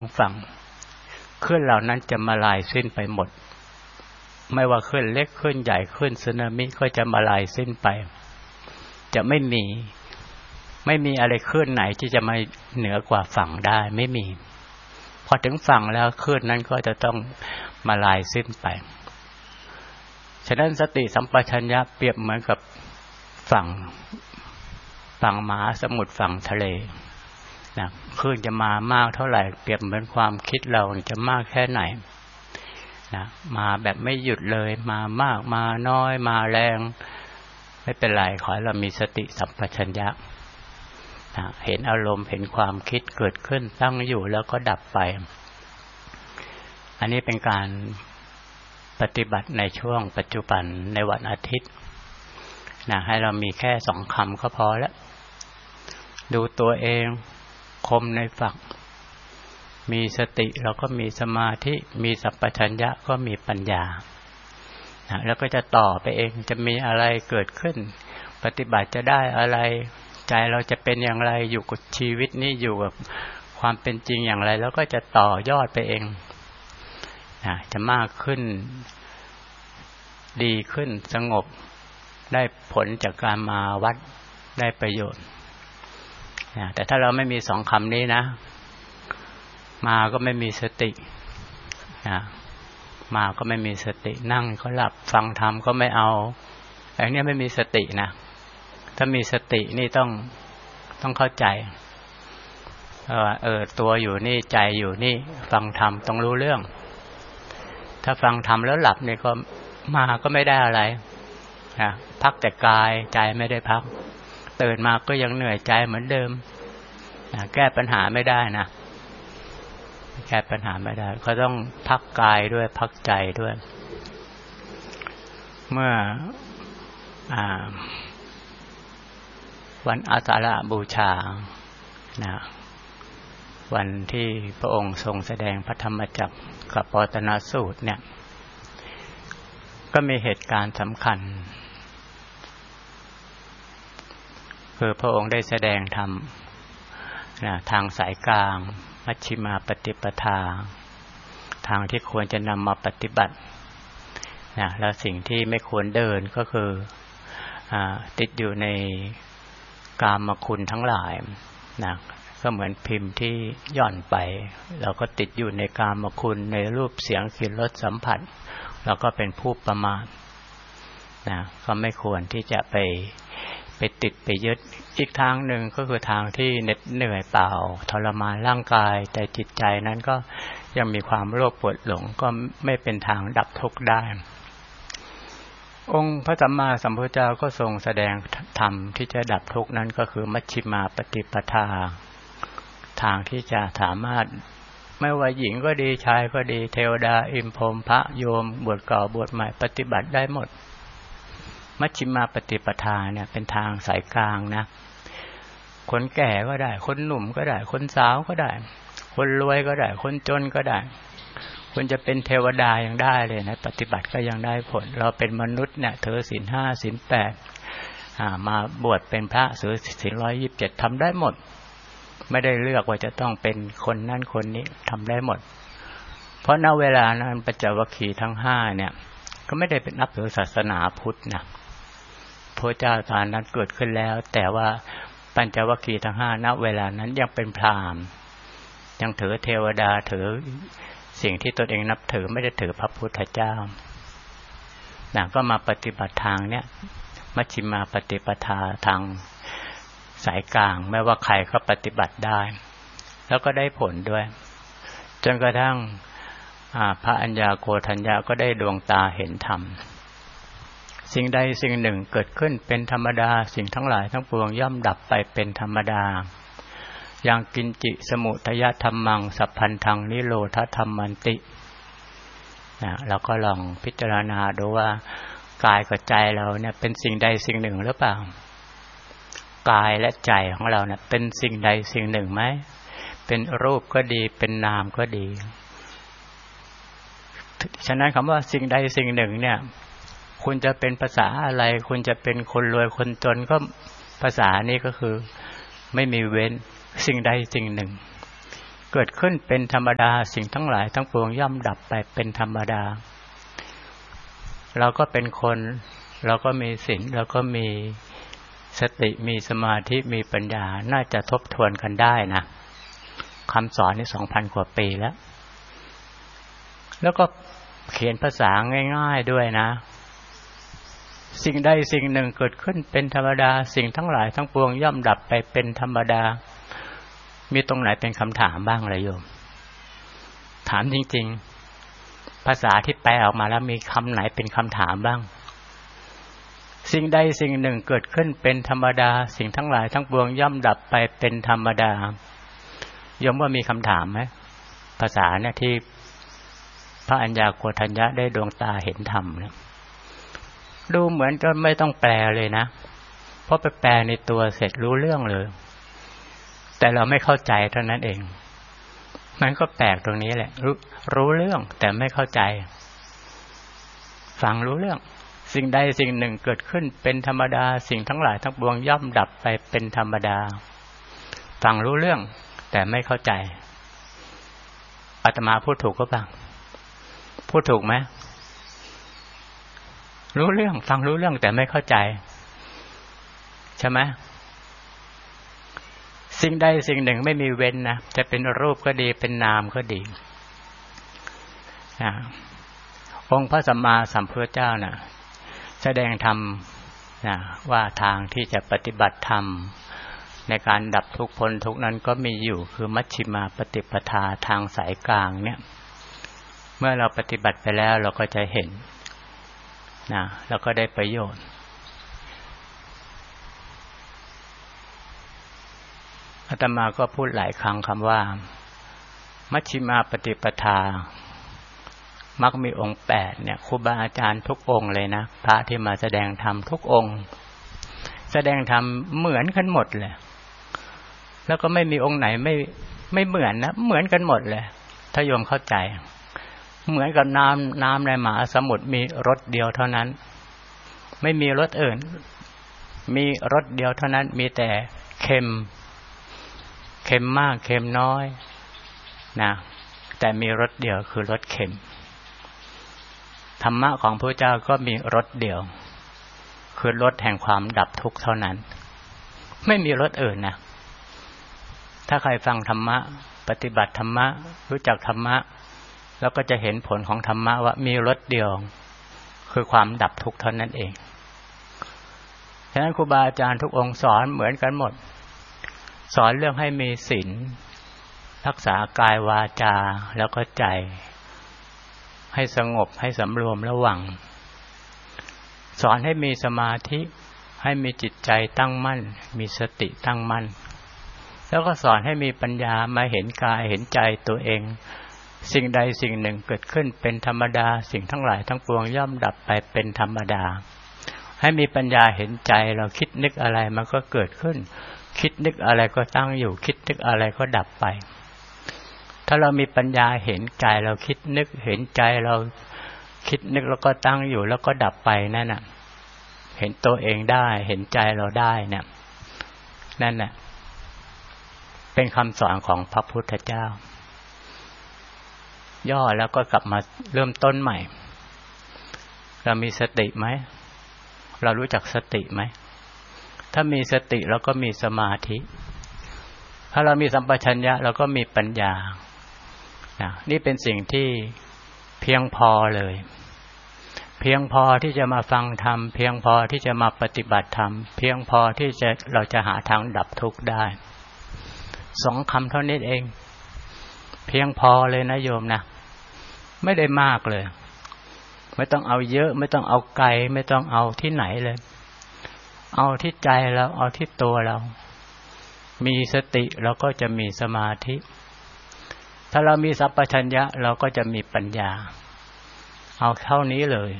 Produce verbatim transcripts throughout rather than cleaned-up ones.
ฝั่งคลื่นเหล่านั้นจะมาลายสิ้นไปหมดไม่ว่าคลื่นเล็กคลื่นใหญ่คลื่นสึนามิก็จะมาลายสิ้นไปจะไม่มีไม่มีอะไรคลื่นไหนที่จะมาเหนือกว่าฝั่งได้ไม่มีพอถึงฝั่งแล้วคลื่นนั้นก็จะต้องมาลายสิ้นไปฉะนั้นสติสัมปชัญญะเปรียบเหมือนกับฝั่งฝั่งมหาสมุทรฝั่งทะเลนะคลื่นจะมามากเท่าไหร่เปรียบเหมือนความคิดเราจะมากแค่ไหนนะมาแบบไม่หยุดเลยมามากมาน้อยมาแรงไม่เป็นไรขอให้เรามีสติสัมปชัญญะนะเห็นอารมณ์เห็นความคิดเกิดขึ้นตั้งอยู่แล้วก็ดับไปอันนี้เป็นการปฏิบัติในช่วงปัจจุบันในวันอาทิตย์นะให้เรามีแค่สองคำก็พอแล้วดูตัวเองคมในฝักมีสติเราก็มีสมาธิมีสัมปชัญญะก็มีปัญญานะแล้วก็จะต่อไปเองจะมีอะไรเกิดขึ้นปฏิบัติจะได้อะไรใจเราจะเป็นอย่างไรอยู่กับชีวิตนี้อยู่กับความเป็นจริงอย่างไรแล้วก็จะต่อยอดไปเองนะจะมากขึ้นดีขึ้นสงบได้ผลจากการมาวัดได้ประโยชน์นะแต่ถ้าเราไม่มีสองคำนี้นะมาก็ไม่มีสตินะมาก็ไม่มีสตินั่งก็หลับฟังธรรมก็ไม่เอาอันนี้ไม่มีสตินะถ้ามีสตินี่ต้องต้องเข้าใจว่าเออตัวอยู่นี่ใจอยู่นี่ฟังธรรมต้องรู้เรื่องถ้าฟังธรรมแล้วหลับนี่ก็มาก็ไม่ได้อะไรนะพักแต่กายใจไม่ได้พักตื่นมาก็ยังเหนื่อยใจเหมือนเดิมนะแก้ปัญหาไม่ได้นะแก้ปัญหาไม่ได้ก็ต้องพักกายด้วยพักใจด้วยเมื่ออ่าวันอาสาฬหบูชานะวันที่พระองค์ทรงแสดงพระธรรมจักรกับปตนสูตรเนี่ยก็มีเหตุการณ์สำคัญคือพระองค์ได้แสดงธรรมนะทางสายกลางมัชฌิมาปฏิปทาทางที่ควรจะนำมาปฏิบัตินะแล้วสิ่งที่ไม่ควรเดินก็คืออติดอยู่ในกามคุณทั้งหลายนะก็เหมือนพิมพ์ที่หย่อนไปเราก็ติดอยู่ในกามคุณในรูปเสียงกลิ่นรสสัมผัสเราก็เป็นผู้ประมาทนะก็ไม่ควรที่จะไปไปติดไปยึดอีกทางหนึ่งก็คือทางที่เหน็ดเหนื่อยเปล่าทรมานร่างกายแต่จิตใจนั้นก็ยังมีความโลภปวดหลงก็ไม่เป็นทางดับทุกข์ได้องค์พระสัมมาสัมพุทธเจ้าก็ทรงแสดงธรรมที่จะดับทุกข์นั้นก็คือมัชฌิมาปฏิปทาทางที่จะสามารถไม่ว่าหญิงก็ดีชายก็ดีเทวดาอินพรหมพระโยมบวชเก่าบวชใหม่ปฏิบัติได้หมดมัชฌิมาปฏิปทาเนี่ยเป็นทางสายกลางนะคนแก่ก็ได้คนหนุ่มก็ได้คนสาวก็ได้คนรวยก็ได้คนจนก็ได้คุณจะเป็นเทวดายังได้เลยนะปฏิบัติก็ยังได้ผลเราเป็นมนุษย์เนี่ยถือศีลห้าศีลแปดอ่ามาบวชเป็นพระถือศีลร้อยยี่สิบเจ็ดทำได้หมดไม่ได้เลือกว่าจะต้องเป็นคนนั้นคนนี้ทำได้หมดเพราะณเวลานั้นปัญจวัคคีย์ทั้งห้าเนี่ยก็ไม่ได้เป็นนับถือศาสนาพุทธนะพระเจ้าตอนนั้นเกิดขึ้นแล้วแต่ว่าปัญจวัคคีย์ทั้งห้าณเวลานั้นยังเป็นพราหมณ์ยังถือเทวดาถือสิ่งที่ตนเองนับถือไม่ได้ถือพระพุทธเจ้านะก็มาปฏิบัติทางเนี่ยมัชฌิมาปฏิปทาทางสายกลางไม่ว่าใครก็ปฏิบัติได้แล้วก็ได้ผลด้วยจนกระทั่งพระอัญญาโกฏัญญาก็ได้ดวงตาเห็นธรรมสิ่งใดสิ่งหนึ่งเกิดขึ้นเป็นธรรมดาสิ่งทั้งหลายทั้งปวงย่อมดับไปเป็นธรรมดาอย่างกินจิสมุทยธรรมังสัพพันธังนิโรธธรรมันตินะเราก็ลองพิจารณาดูว่ากายกับใจเราเนี่ยเป็นสิ่งใดสิ่งหนึ่งหรือเปล่ากายและใจของเราเนี่ยเป็นสิ่งใดสิ่งหนึ่งไหมเป็นรูปก็ดีเป็นนามก็ดีฉะนั้นคำว่าสิ่งใดสิ่งหนึ่งเนี่ยคุณจะเป็นภาษาอะไรคุณจะเป็นคนรวยคนจนก็ภาษานี้ก็คือไม่มีเว้นสิ่งใดสิ่งหนึ่งเกิดขึ้นเป็นธรรมดาสิ่งทั้งหลายทั้งปวงย่อมดับไปเป็นธรรมดาเราก็เป็นคนเราก็มีศีลเราก็มีสติมีสมาธิมีปัญญาน่าจะทบทวนกันได้นะคำสอนนี่ สองพัน กว่าปีแล้วแล้วก็เขียนภาษาง่ายๆด้วยนะสิ่งใดสิ่งหนึ่งเกิดขึ้นเป็นธรรมดาสิ่งทั้งหลายทั้งปวงย่อมดับไปเป็นธรรมดามีตรงไหนเป็นคำถามบ้างเลยโยมถามจริงๆภาษาที่แปลออกมาแล้วมีคำไหนเป็นคำถามบ้างสิ่งใดสิ่งหนึ่งเกิดขึ้นเป็นธรรมดาสิ่งทั้งหลายทั้งปวงย่อมดับไปเป็นธรรมดาโยมว่ามีคำถามไหมภาษาเนี่ยที่พระอัญญาโกณฑัญญะได้ดวงตาเห็นธรรมเนี่ยดูเหมือนจะไม่ต้องแปลเลยนะเพราะไปแปลในตัวเสร็จรู้เรื่องเลยแต่เราไม่เข้าใจเท่านั้นเองมันก็แปลกตรงนี้แหละรู้รู้เรื่องแต่ไม่เข้าใจฟังรู้เรื่องสิ่งใดสิ่งหนึ่งเกิดขึ้นเป็นธรรมดาสิ่งทั้งหลายทั้งปวงย่อมดับไปเป็นธรรมดาฟังรู้เรื่องแต่ไม่เข้าใจอาตมาพูดถูกก็บ้างพูดถูกไหมรู้เรื่องฟังรู้เรื่องแต่ไม่เข้าใจใช่ไหมสิ่งใดสิ่งหนึ่งไม่มีเว้นนะจะเป็นรูปก็ดีเป็นนามก็ดีองค์พระสัมมาสัมพุทธเจ้าน่ะแสดงธรรมนะว่าทางที่จะปฏิบัติธรรมในการดับทุกข์พ้นทุกข์นั้นก็มีอยู่คือมัชฌิมาปฏิปทาทางสายกลางเนี่ยเมื่อเราปฏิบัติไปแล้วเราก็จะเห็นนะแล้วก็ได้ประโยชน์อาตมาก็พูดหลายครั้งคำว่ามัชฌิมาปฏิปทามักมีองค์แปดเนี่ยครูบาอาจารย์ทุกองค์เลยนะพระที่มาแสดงธรรมทุกองค์แสดงธรรมเหมือนกันหมดเลยแล้วก็ไม่มีองค์ไหนไม่ไม่เหมือนนะเหมือนกันหมดเลยถ้าโยมเข้าใจเหมือนกับน้ำน้ำในมหาสมุทรมีรสเดียวเท่านั้นไม่มีรสอื่นมีรสเดียวเท่านั้นมีแต่เค็มเค็มมากเค็มน้อยนะแต่มีรสเดียวคือรสเค็มธรรมะของพระเจ้าก็มีรสเดียวคือรสแห่งความดับทุกข์เท่านั้นไม่มีรสอื่นนะถ้าใครฟังธรรมะปฏิบัติธรรมะรู้จักธรรมะแล้วก็จะเห็นผลของธรรมะว่ามีรสเดียวคือความดับทุกข์เท่านั้นเองฉะนั้นครูบาอาจารย์ทุกองค์สอนเหมือนกันหมดสอนเรื่องให้มีศีลรักษากายวาจาแล้วก็ใจให้สงบให้สำรวมระวังสอนให้มีสมาธิให้มีจิตใจตั้งมั่นมีสติตั้งมั่นแล้วก็สอนให้มีปัญญามาเห็นกายเห็นใจตัวเองสิ่งใดสิ่งหนึ่งเกิดขึ้นเป็นธรรมดาสิ่งทั้งหลายทั้งปวงย่อมดับไปเป็นธรรมดาให้มีปัญญาเห็นใจเราคิดนึกอะไรมันก็เกิดขึ้นคิดนึกอะไรก็ตั้งอยู่คิดนึกอะไรก็ดับไปถ้าเรามีปัญญาเห็นใจเราคิดนึกเห็นใจเราคิดนึกแล้วก็ตั้งอยู่แล้วก็ดับไปนั่นน่ะเห็นตัวเองได้เห็นใจเราได้เนี่ยนั่นน่ะเป็นคำสอนของพระพุทธเจ้าย่อแล้วก็กลับมาเริ่มต้นใหม่เรามีสติไหมเรารู้จักสติไหมถ้ามีสติเราก็มีสมาธิถ้าเรามีสัมปชัญญะเราก็มีปัญญานี่เป็นสิ่งที่เพียงพอเลยเพียงพอที่จะมาฟังธรรมเพียงพอที่จะมาปฏิบัติธรรมเพียงพอที่จะเราจะหาทางดับทุกข์ได้สองคำเท่านี้เองเพียงพอเลยนะโยมนะไม่ได้มากเลยไม่ต้องเอาเยอะไม่ต้องเอาไกลไม่ต้องเอาที่ไหนเลยเอาที่ใจเราเอาที่ตัวเรามีสติเราก็จะมีสมาธิถ้าเรามีสัพพัญญะเราก็จะมีปัญญาเอาเท่านี้เลย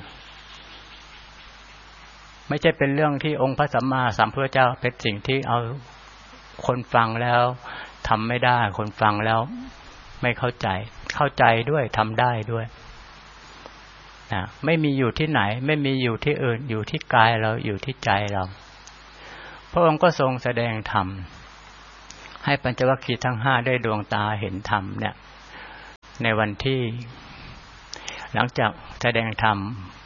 ไม่ใช่เป็นเรื่องที่องค์พระสัมมาสัมพุทธเจ้าเป็นสิ่งที่เอาคนฟังแล้วทำไม่ได้คนฟังแล้วไม่เข้าใจเข้าใจด้วยทำได้ด้วยนะไม่มีอยู่ที่ไหนไม่มีอยู่ที่อื่นอยู่ที่กายเราอยู่ที่ใจเราพระองค์ก็ทรงแสดงธรรมให้ปัญจวัคคีย์ทั้งห้าได้ดวงตาเห็นธรรมเนี่ยในวันที่หลังจากแสดงธรรม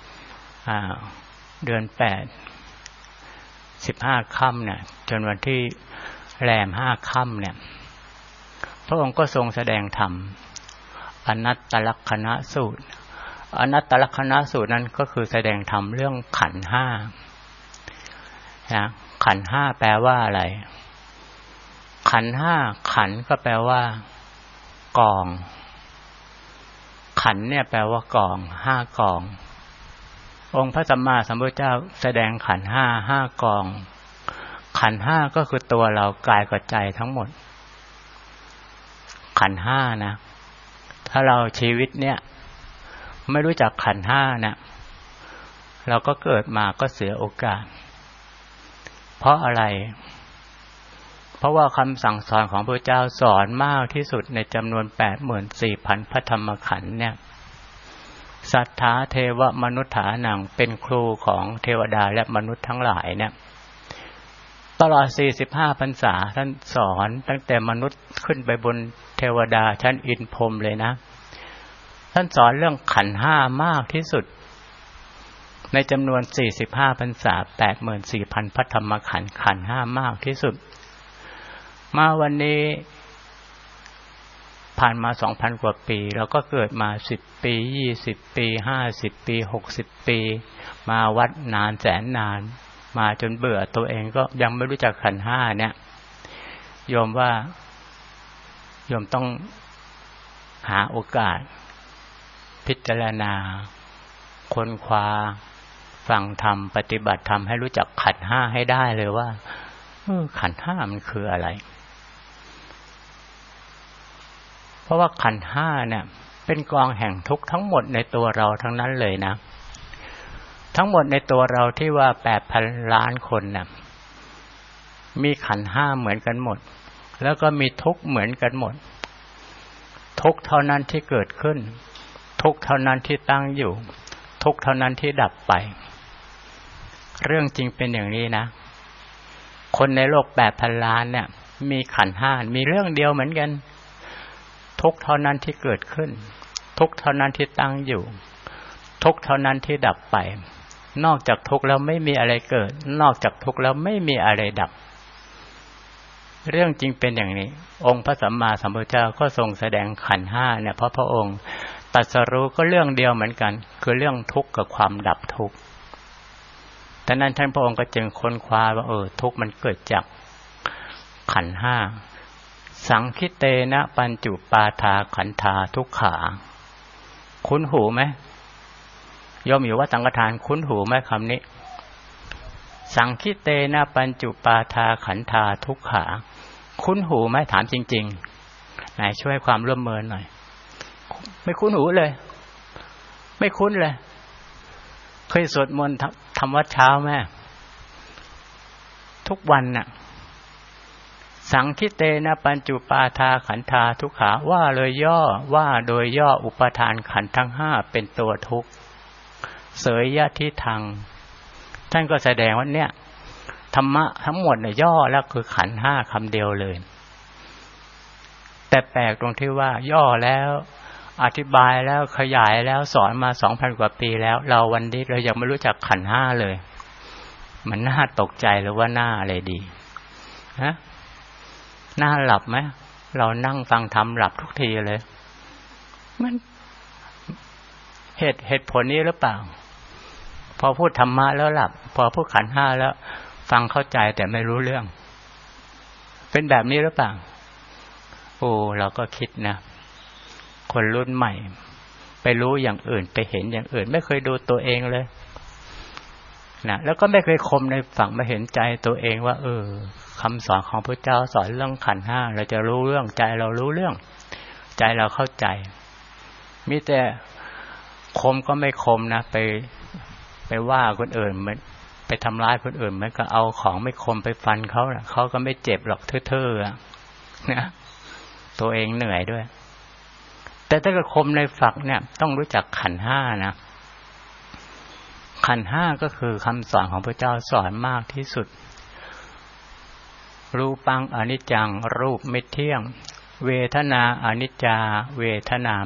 เดือนแปดสิบห้าค่ำเนี่ยจนวันที่แรมห้าค่ำเนี่ยพระองค์ก็ทรงแสดงธรรมอนัตตลักขณสูตรอนัตตลักขณสูตรนั้นก็คือแสดงธรรมเรื่องขันธ์ห้านะขันธ์ห้าแปลว่าอะไรขันธ์ห้าขันธ์ก็แปลว่ากองขันธ์เนี่ยแปลว่ากองห้ากององค์พระสัมมาสัมพุทธเจ้าแสดงขันธ์ห้าห้ากองขันธ์ห้าก็คือตัวเรากายกับใจทั้งหมดขันธ์ห้านะถ้าเราชีวิตเนี่ยไม่รู้จักขันธ์ห้านะเราก็เกิดมาก็เสียโอกาสเพราะอะไรเพราะว่าคำสั่งสอนของพระเจ้าสอนมากที่สุดในจำนวน แปดหมื่นสี่พัน พระธรรมขันธ์เนี่ยสัทธาเทวมนุษฐานังเป็นครูของเทวดาและมนุษย์ทั้งหลายเนี่ยตลอดสี่สิบห้าพรรษาท่านสอนตั้งแต่มนุษย์ขึ้นไปบนเทวดาชั้นอินพรหมเลยนะท่านสอนเรื่องขันธ์ห้ามากที่สุดในจำนวนสี่สิบห้าพรรษา แปดหมื่นสี่พัน พระธรรมขันธ์ขันธ์ห้ามากที่สุดมาวันนี้ผ่านมา สองพัน กว่าปีเราก็เกิดมาสิบปียี่สิบปีห้าสิบปีหกสิบปีมาวัดนานแสนนานมาจนเบื่อตัวเองก็ยังไม่รู้จักขันธ์ห้าเนี่ยโยมว่าโยมต้องหาโอกาสพิจารณาค้นคว้าฟังธรรมปฏิบัติธรรมให้รู้จักขันธ์ห้าให้ได้เลยว่าเออขันธ์ห้ามันคืออะไรเพราะว่าขันธ์ห้าเนี่ยเป็นกองแห่งทุกข์ทั้งหมดในตัวเราทั้งนั้นเลยนะทั้งหมดในตัวเราที่ว่า แปดพัน ล้านคนน่ะมีขันธ์ห้าเหมือนกันหมดแล้วก็มีทุกข์เหมือนกันหมดทุกข์เท่านั้นที่เกิดขึ้นทุกข์เท่านั้นที่ตั้งอยู่ทุกข์เท่านั้นที่ดับไปเรื่องจริงเป็นอย่างนี้นะคนในโลก แปดพัน ล้านเนี่ยมีขันธ์ห้ามีเรื่องเดียวเหมือนกันทุกข์เท่านั้นที่เกิดขึ้นทุกข์เท่านั้นที่ตั้งอยู่ทุกข์เท่านั้นที่ดับไปนอกจากทุกข์แล้วไม่มีอะไรเกิดนอกจากทุกข์แล้วไม่มีอะไรดับเรื่องจริงเป็นอย่างนี้องค์พระสัมมาสัมพุทธเจ้าก็ทรงแสดงขันธ์ห้าเนี่ยเพราะพระองค์ตรัสรู้ก็เรื่องเดียวเหมือนกันคือเรื่องทุกข์กับความดับทุกข์ดังนั้นท่านพระองค์ก็จึงค้นคว้าว่าเออทุกข์มันเกิดจากขันธ์ห้าสังคิเตนะปัญจุปาทาขันธาทุกขาคุ้นหูไหมโยมอยู่วัดสังฆทานคุ้นหูไหมคำนี้สังคิเตนะปัญจุปาทาขันธาทุกขาคุ้นหูไหมถามจริงๆไหนช่วยความร่วมมือหน่อยไม่คุ้นหูเลยไม่คุ้นเลยเคยสวดมนต์ทำวัดเช้าไหมทุกวันน่ะสังคิเตนะปัญจุปาทาขันธาทุกขาว่าเลยย่อว่าโดยย่ออุปทานขันธ์ทั้งห้าเป็นตัวทุกข์เสยยะทิทังท่านก็แสดงว่าเนี่ยธรรมะทั้งหมดเนี่ยย่อแล้วคือขันธ์ห้าคำเดียวเลยแต่แปลกตรงที่ว่าย่อแล้วอธิบายแล้วขยายแล้วสอนมา สองพัน กว่าปีแล้วเราวันนี้เรายังไม่รู้จักขันธ์ห้าเลยมันน่าตกใจหรือว่าน่าอะไรดีฮะน่าหลับไหมเรานั่งฟังธรรมหลับทุกทีเลยมันเหตุเหตุผลนี้หรือเปล่าพอพูดธรรมะแล้วหลับพอพูดขันธ์ห้าแล้วฟังเข้าใจแต่ไม่รู้เรื่องเป็นแบบนี้หรือเปล่าโอ้เราก็คิดนะคนรุ่นใหม่ไปรู้อย่างอื่นไปเห็นอย่างอื่นไม่เคยดูตัวเองเลยนะแล้วก็ไม่เคยคมในฝั่งมาเห็นใจตัวเองว่าเออคำสอนของพระเจ้าสอนเรื่องขันธ์ห้าเราจะรู้เรื่องใจเรารู้เรื่องใจเราเข้าใจมีแต่คมก็ไม่คมนะไปไปว่าคนอื่นเหมือนไปทำร้ายคนอื่นเหมือนกับเอาของไม่คมไปฟันเขาน่ะเขาก็ไม่เจ็บหรอกเท่อๆนะตัวเองเหนื่อยด้วยแต่ถ้าเกิดคมในฝักเนี่ยต้องรู้จักขันธ์ห้านะขันธ์ห้าก็คือคำสอนของพระเจ้าสอนมากที่สุดรูปังอนิจจังรูปไม่เที่ยงเวทนาอนิจจาเวทนา